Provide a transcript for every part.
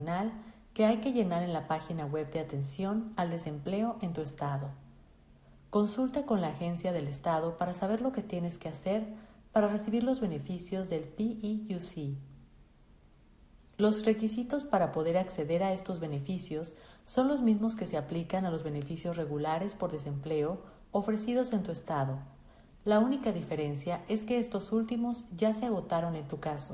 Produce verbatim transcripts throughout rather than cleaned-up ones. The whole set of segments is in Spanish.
que hay que llenar en la página web de atención al desempleo en tu estado. Consulta con la agencia del estado para saber lo que tienes que hacer para recibir los beneficios del P E U C. Los requisitos para poder acceder a estos beneficios son los mismos que se aplican a los beneficios regulares por desempleo ofrecidos en tu estado. La única diferencia es que estos últimos ya se agotaron en tu caso.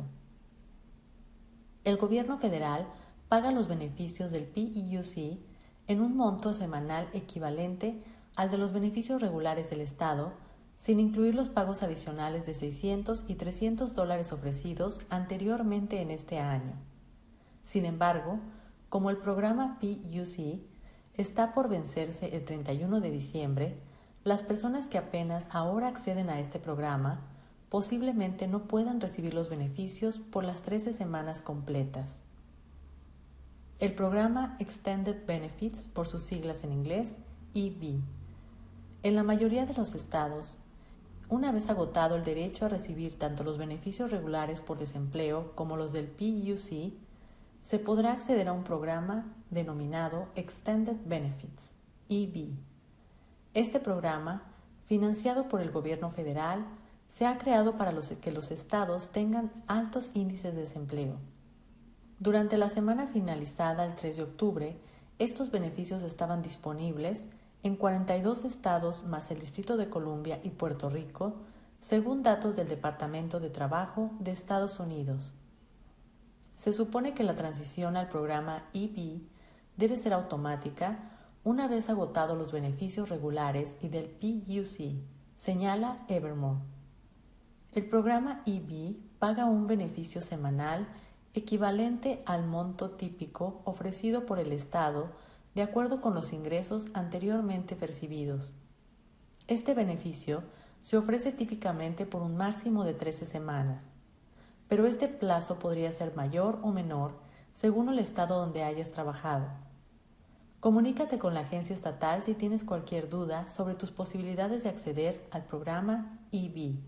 El gobierno federal paga los beneficios del P E U C en un monto semanal equivalente al de los beneficios regulares del estado, sin incluir los pagos adicionales de seiscientos y trescientos dólares ofrecidos anteriormente en este año. Sin embargo, como el programa P E U C está por vencerse el treinta y uno de diciembre, las personas que apenas ahora acceden a este programa posiblemente no puedan recibir los beneficios por las trece semanas completas. El programa Extended Benefits, por sus siglas en inglés, E B. En la mayoría de los estados, una vez agotado el derecho a recibir tanto los beneficios regulares por desempleo como los del P E U C, se podrá acceder a un programa denominado Extended Benefits, E B. Este programa, financiado por el gobierno federal, se ha creado para los, que los estados tengan altos índices de desempleo. Durante la semana finalizada el tres de octubre, estos beneficios estaban disponibles en cuarenta y dos estados más el Distrito de Columbia y Puerto Rico, según datos del Departamento de Trabajo de Estados Unidos. Se supone que la transición al programa E B debe ser automática una vez agotados los beneficios regulares y del P E U C, señala Evermore. El programa E B paga un beneficio semanal equivalente al monto típico ofrecido por el Estado de acuerdo con los ingresos anteriormente percibidos. Este beneficio se ofrece típicamente por un máximo de trece semanas, pero este plazo podría ser mayor o menor según el estado donde hayas trabajado. Comunícate con la agencia estatal si tienes cualquier duda sobre tus posibilidades de acceder al programa E B.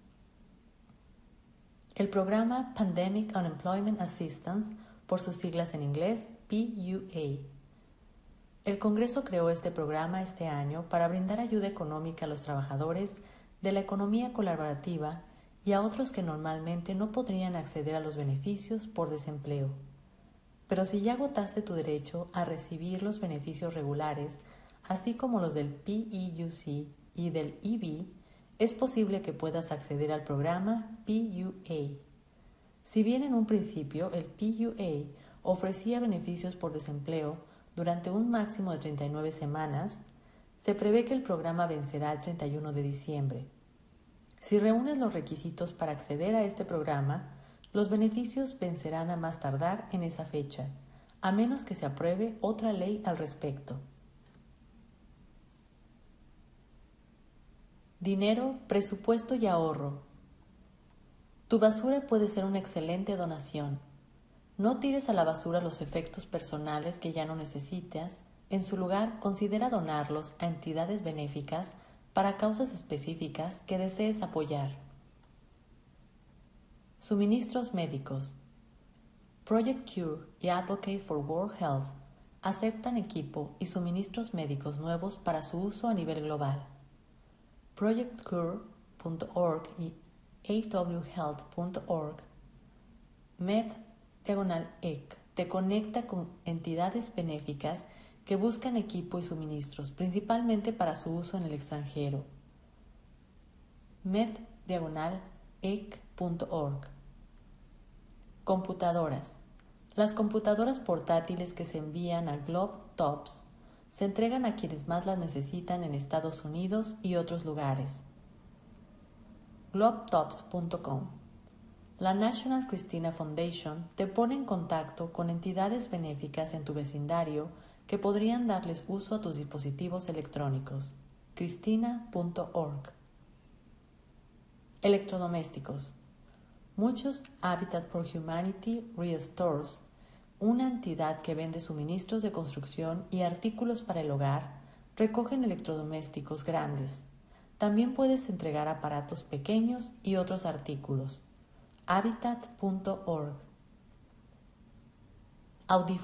El programa Pandemic Unemployment Assistance, por sus siglas en inglés, P U A. El Congreso creó este programa este año para brindar ayuda económica a los trabajadores de la economía colaborativa y a otros que normalmente no podrían acceder a los beneficios por desempleo. Pero si ya agotaste tu derecho a recibir los beneficios regulares, así como los del P E U C y del E B, es posible que puedas acceder al programa P U A. Si bien en un principio el P U A ofrecía beneficios por desempleo durante un máximo de treinta y nueve semanas, se prevé que el programa vencerá el treinta y uno de diciembre. Si reúnes los requisitos para acceder a este programa, los beneficios vencerán a más tardar en esa fecha, a menos que se apruebe otra ley al respecto. Dinero, presupuesto y ahorro. Tu basura puede ser una excelente donación. No tires a la basura los efectos personales que ya no necesitas. En su lugar, considera donarlos a entidades benéficas para causas específicas que desees apoyar. Suministros médicos. Project Cure y Advocates for World Health aceptan equipo y suministros médicos nuevos para su uso a nivel global. project cure punto org y a w health punto org, med diagonal E C, te conecta con entidades benéficas que buscan equipo y suministros, principalmente para su uso en el extranjero. med diagonal E C punto org. Computadoras. Las computadoras portátiles que se envían a GlobeTops se entregan a quienes más las necesitan en Estados Unidos y otros lugares. globetops punto com. La National Christina Foundation te pone en contacto con entidades benéficas en tu vecindario que podrían darles uso a tus dispositivos electrónicos. christina punto org. Electrodomésticos. Muchos Habitat for Humanity Restores, una entidad que vende suministros de construcción y artículos para el hogar, recogen electrodomésticos grandes. También puedes entregar aparatos pequeños y otros artículos. habitat punto org. audífonos